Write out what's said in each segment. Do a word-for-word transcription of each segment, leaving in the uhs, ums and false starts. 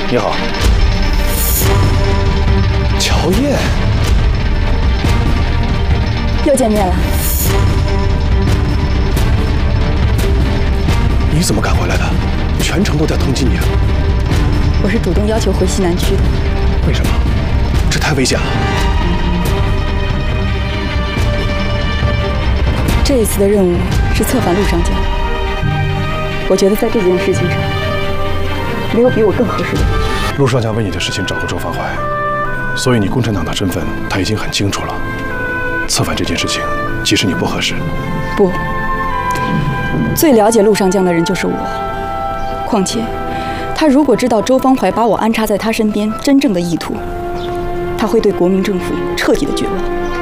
你好，乔燕， 又见面了。 你怎么赶回来的？全程都在通缉你。 我是主动要求回西南区的。 为什么？这太危险了。 这一次的任务是策反陆上将。我觉得在这件事情上，没有比我更合适的人。 陆上将为你的事情找过周方怀，所以你共产党的身份他已经很清楚了。策反这件事情，即使你不合适， 不，最了解陆上将的人就是我。况且，他如果知道周方怀把我安插在他身边真正的意图，他会对国民政府彻底的绝望。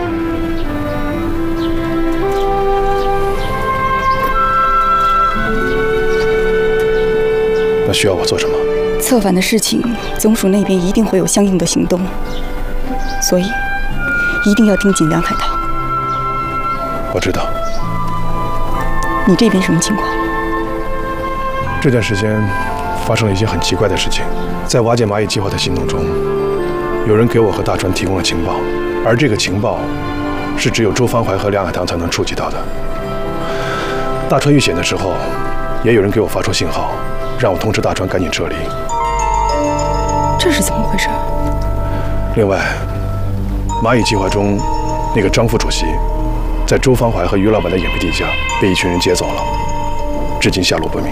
那需要我做什么？ 策反的事情，总署那边一定会有相应的行动，所以一定要盯紧梁海棠。 我知道。 你这边什么情况？ 这段时间发生了一些很奇怪的事情，在瓦解蚂蚁计划的行动中，有人给我和大川提供了情报，而这个情报是只有周方怀和梁海棠才能触及到的。大川遇险的时候，也有人给我发出信号，让我通知大川赶紧撤离。 这是怎么回事？ 另外，蚂蚁计划中那个张副主席，在周方怀和于老板的隐蔽地下被一群人劫走了，至今下落不明。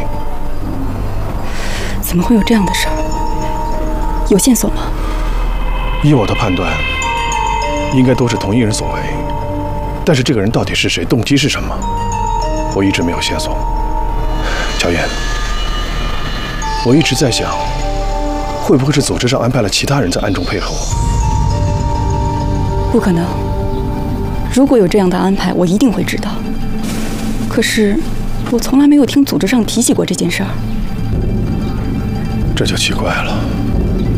怎么会有这样的事儿？有线索吗？ 依我的判断，应该都是同一人所为。但是这个人到底是谁，动机是什么，我一直没有线索。乔燕，我一直在想，会不会是组织上安排了其他人在暗中配合我？ 不可能。如果有这样的安排，我一定会知道。可是，我从来没有听组织上提起过这件事儿。 这就奇怪了。